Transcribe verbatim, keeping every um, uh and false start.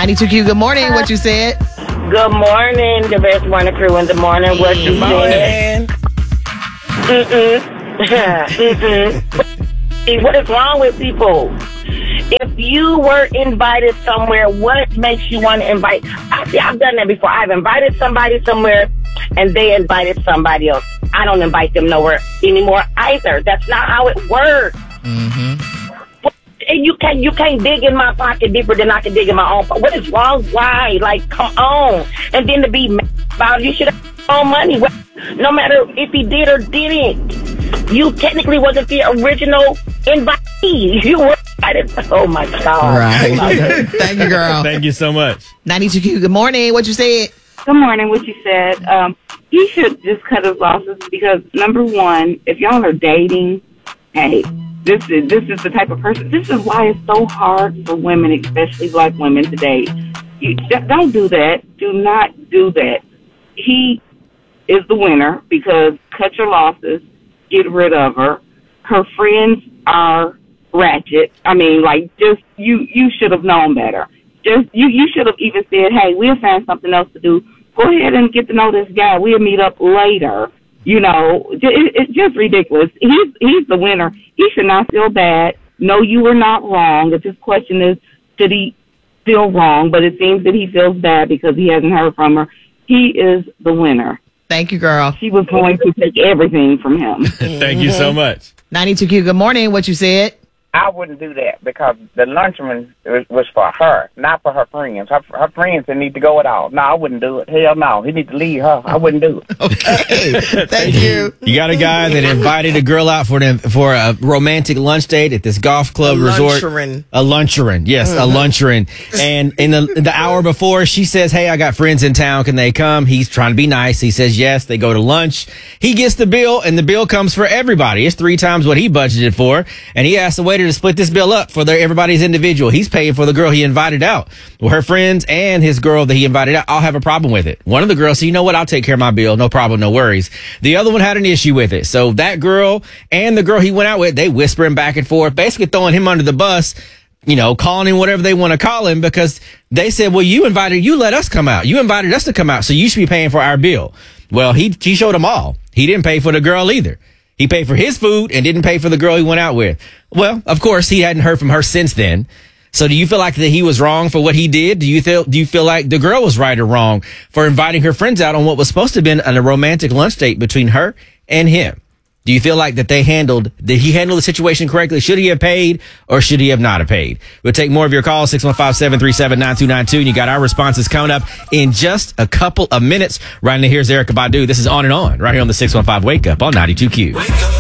ninety-two Q, good morning. What you said? Good morning, the best morning crew in the morning. What you said? Mm-mm. Mm-mm. What is wrong with people? If you were invited somewhere, what makes you want to invite? I see, I've done that before. I've invited somebody somewhere, and they invited somebody else. I don't invite them nowhere anymore either. That's not how it works. Mm-hmm. You can't, you can't dig in my pocket deeper than I can dig in my own pocket. What is wrong? Why? Like, come on. And then to be mad about it, you should have your own money. No matter if he did or didn't. You technically wasn't the original invitee. You were invited. Oh, my God. Right. Thank you, girl. Thank you so much. ninety-two Q, good morning. What you said? Good morning. What you said? Um, he should just cut his losses because, number one, if y'all are dating, hey, this is this is the type of person. This is why it's so hard for women, especially black women, to date. You don't do that. Do not do that. He is the winner because cut your losses, get rid of her. Her friends are ratchet. I mean, like, just you you should have known better. Just you you should have even said, hey, we'll find something else to do. Go ahead and get to know this guy. We'll meet up later. You know, it, it's just ridiculous. He's he's the winner. He should not feel bad. No, you were not wrong. If his question is, did he feel wrong? But it seems that he feels bad because he hasn't heard from her. He is the winner. Thank you, girl. She was going to take everything from him. Thank you so much. ninety-two Q, good morning. What you said? I wouldn't do that because the lunchroom was, was for her, not for her friends. Her, her friends didn't need to go at all. No, I wouldn't do it. Hell no. He need to leave her. I wouldn't do it. Okay. Thank you. You got a guy that invited a girl out for an, for a romantic lunch date at this golf club a resort. Luncheron. A luncheron. Yes, mm-hmm. a luncheron. And in the, the hour before, she says, hey, I got friends in town. Can they come? He's trying to be nice. He says yes. They go to lunch. He gets the bill, and the bill comes for everybody. It's three times what he budgeted for. And he asked the waiter to split this bill up for their, everybody's individual. He's paying for the girl he invited out. Well, her friends and his girl that he invited out all have a problem with it. One of the girls said, you know what? I'll take care of my bill. No problem. No worries. The other one had an issue with it. So that girl and the girl he went out with, they whispering back and forth, basically throwing him under the bus, you know, calling him whatever they want to call him because they said, well, you invited, you let us come out. You invited us to come out. So you should be paying for our bill. Well, he, he showed them all. He didn't pay for the girl either. He paid for his food and didn't pay for the girl he went out with. Well, of course, he hadn't heard from her since then. So do you feel like that he was wrong for what he did? Do you feel, do you feel like the girl was right or wrong for inviting her friends out on what was supposed to have been a romantic lunch date between her and him? Do you feel like that they handled, did he handle the situation correctly? Should he have paid or should he have not have paid? We'll take more of your calls, six one five, seven three seven, nine two nine two. And you got our responses coming up in just a couple of minutes. Right now, here's Erykah Badu. This is On and On right here on the six one five Wake Up on ninety-two Q.